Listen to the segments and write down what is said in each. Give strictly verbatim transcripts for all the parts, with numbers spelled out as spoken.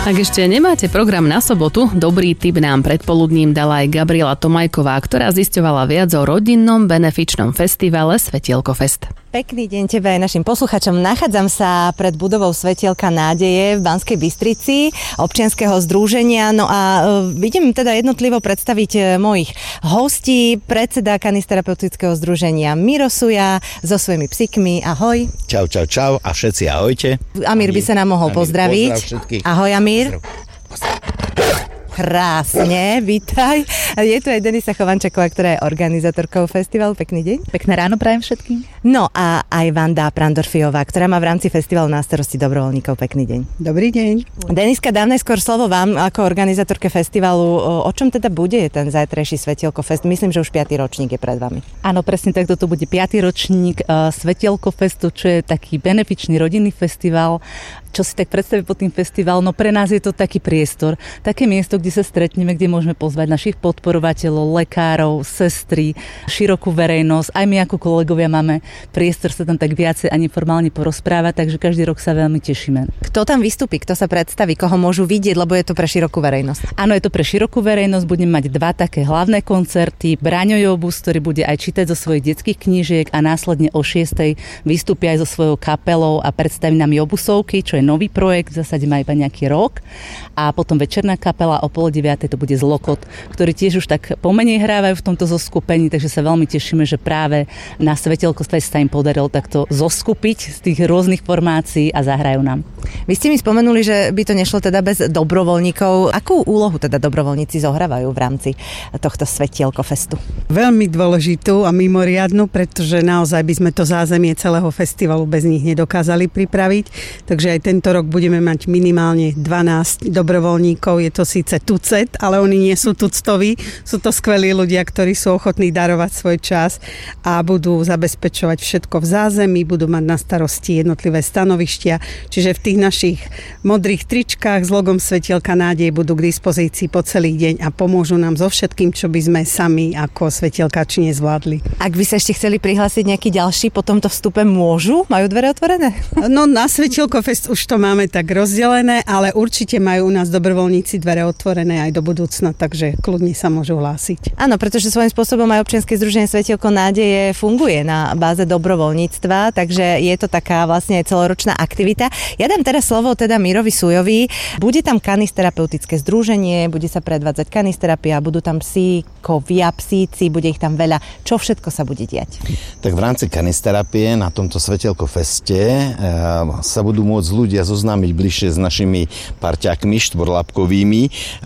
Ak ešte nemáte program na sobotu, dobrý tip nám predpoludním dala aj Gabriela Tomajková, ktorá zisťovala viac o rodinnom benefičnom festivale Svetielko Fest. Pekný deň tebe aj našim posluchačom. Nachádzam sa pred budovou Svetielka nádeje v Banskej Bystrici, občianskeho združenia. No a uh, idem teda jednotlivo predstaviť uh, mojich hostí, predseda kanisterapeutického združenia Miro Suja so svojimi psíkmi. Ahoj. Čau, čau, čau a všetci ahojte. Amír by sa nám mohol Amír, pozdraviť. Pozdrav ahoj Amír. Krásne, vítaj. Je tu aj Denisa Chovančaková, ktorá je organizátorkou festivalu. Pekný deň. Pekné ráno prajem všetkým. No a aj Vanda Prandorfiová, ktorá má v rámci festivalu na starosti dobrovoľníkov. Pekný deň. Dobrý deň. Deniska, dám najskôr slovo vám ako organizátorke festivalu. O čom teda bude ten zajtrajší Svetielko Fest? Myslím, že už piaty ročník je pred vami. Áno, presne tak, toto bude piaty ročník uh, Svetielko Festu, čo je taký benefičný rodinný festival. Čo si tak predstaví pod tým festival? No pre nás je to taký priestor, také miesto, kde sa stretneme, kde môžeme pozvať našich podporovateľov, lekárov, sestry, širokú verejnosť. Aj my ako kolegovia máme priestor sa tam tak viacej a neformálne porozprávať, takže každý rok sa veľmi tešíme. Kto tam vystúpi, kto sa predstaví, koho môžu vidieť, lebo je to pre širokú verejnosť? Áno, je to pre širokú verejnosť. Budeme mať dva také hlavné koncerty. Braňo Jobus, ktorý bude aj čítať zo svojich detských knížiek a následne o šiestej vystúpi aj so svojou kapelou a predstaví nám Jobusovky, čo je nový projekt, v zásade má iba nejaký rok. A potom večerná kapela o pol deviatej to bude Zlokot, ktorí tiež už tak pomenej hrávajú v tomto zoskupení, takže sa veľmi tešíme, že práve na Svetielko Fest sa im podarilo takto zoskupiť z tých rôznych formácií a zahrajú nám. Vy ste mi spomenuli, že by to nešlo teda bez dobrovoľníkov. Akú úlohu teda dobrovoľníci zohrávajú v rámci tohto Svetielko Festu? Veľmi dôležitú a mimoriadnu, pretože naozaj by sme to zázemie celého festivalu bez nich nedokázali pripraviť. Takže aj tento rok budeme mať minimálne dvanásť dobrovoľníkov. Je to síce tucet, ale oni nie sú tuctoví. Sú to skvelí ľudia, ktorí sú ochotní darovať svoj čas a budú zabezpečovať všetko v zázemí, budú mať na starosti jednotlivé stanovištia. Čiže v tých našich modrých tričkách s logom Svetielka nádej budú k dispozícii po celý deň a pomôžu nám so všetkým, čo by sme sami ako svetielkači nezvládli. Ak by sa ešte chceli prihlásiť nejaký ďalší po tomto vstupe, môžu? Majú dvere otvorené? No na Svetielko Fest už to máme tak rozdelené, ale určite majú u nás dobrovoľníci dvere otvorené aj do budúcna, takže kľudne sa môžu hlásiť. Áno, pretože svojím spôsobom aj občianske združenie Svetielko nádeje funguje na báze dobrovoľníctva, takže je to taká vlastne celoročná aktivita. Ja dám teraz slovo teda Mirovi Sujovi. Bude tam kanisterapeutické združenie, bude sa predvádzať kanisterapia, budú tam psíkovia, psíci, bude ich tam veľa. Čo všetko sa bude diať? Tak v rámci kanisterapie na tomto Svetielko Feste e, sa budú môcť ľudia zoznámiť bližšie s našimi parťákmi štvorlapkovými.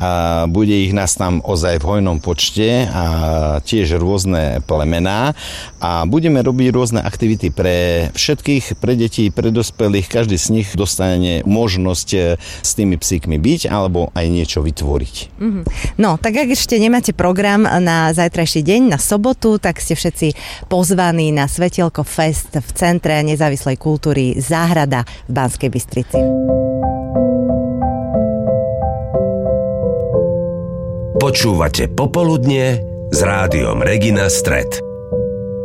A bude ich nás tam ozaj v hojnom počte a tiež rôzne plemená. A budeme robiť rôzne aktivity pre všetkých, pre detí, pre dospelých. Každý z nich dostane možnosť s tými psíkmi byť alebo aj niečo vytvoriť. Mm-hmm. No, tak ak ešte nemáte program na zajtrajší deň, na sobotu, tak ste všetci pozvaní na Svetielko Fest v Centre nezávislej kultúry Záhrada v Banskej Bystrici. Počúvate Popoludnie s rádiom Regina Stret.